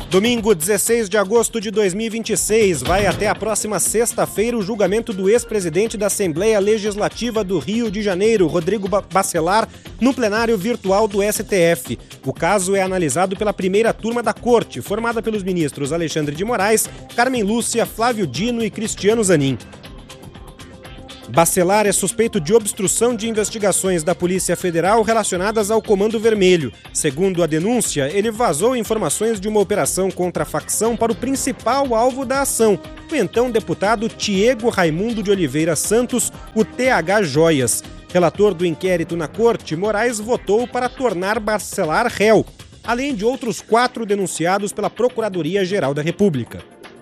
Domingo, 16 de agosto de 2026, vai até a próxima sexta-feira o julgamento do ex-presidente da Assembleia Legislativa do Rio de Janeiro, Rodrigo Bacelar, no plenário virtual do STF. O caso é analisado pela primeira turma da Corte, formada pelos ministros Alexandre de Moraes, Carmen Lúcia, Flávio Dino e Cristiano Zanin. Bacelar é suspeito de obstrução de investigações da Polícia Federal relacionadas ao Comando Vermelho. Segundo a denúncia, ele vazou informações de uma operação contra a facção para o principal alvo da ação, o então deputado Tiago Raimundo de Oliveira Santos, o TH Joias. Relator do inquérito na Corte, Moraes votou para tornar Bacelar réu, além de outros 4 denunciados pela Procuradoria-Geral da República.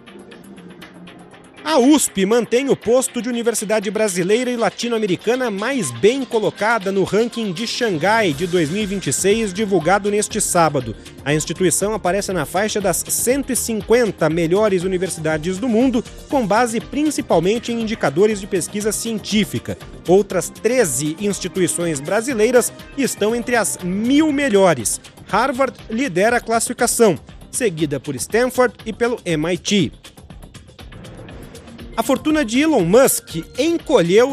A USP mantém o posto de universidade brasileira e latino-americana mais bem colocada no ranking de Xangai de 2026, divulgado neste sábado. A instituição aparece na faixa das 150 melhores universidades do mundo, com base principalmente em indicadores de pesquisa científica. Outras 13 instituições brasileiras estão entre as 1.000 melhores. Harvard lidera a classificação, seguida por Stanford e pelo MIT. A fortuna de Elon Musk encolheu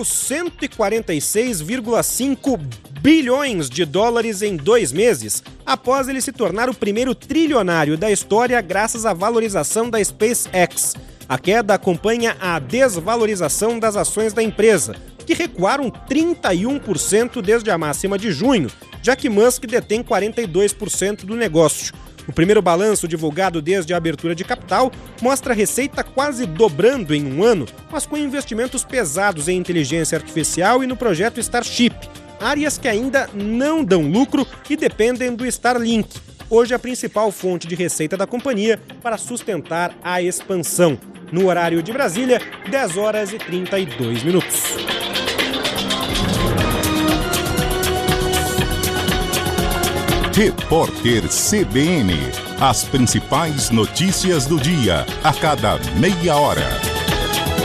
146,5 bilhões de dólares em 2 meses, após ele se tornar o primeiro trilionário da história graças à valorização da SpaceX. A queda acompanha a desvalorização das ações da empresa, que recuaram 31% desde a máxima de junho, já que Musk detém 42% do negócio. O primeiro balanço divulgado desde a abertura de capital mostra a receita quase dobrando em um ano, mas com investimentos pesados em inteligência artificial e no projeto Starship, áreas que ainda não dão lucro e dependem do Starlink, hoje a principal fonte de receita da companhia para sustentar a expansão. No horário de Brasília, 10 horas e 32 minutos. Repórter CBN. As principais notícias do dia, a cada meia hora.